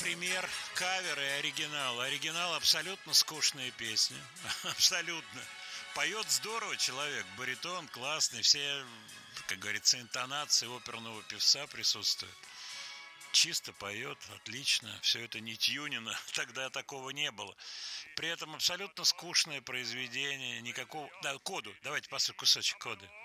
пример кавер и оригинал. Оригинал абсолютно скучные песни. Абсолютно. Поет здорово человек, баритон классный, все, как говорится, интонации оперного певца присутствуют. Чисто поет, отлично, все это не тюнено, тогда такого не было. При этом абсолютно скучное произведение, никакого... Да, коду, давайте послушаем кусочек коды.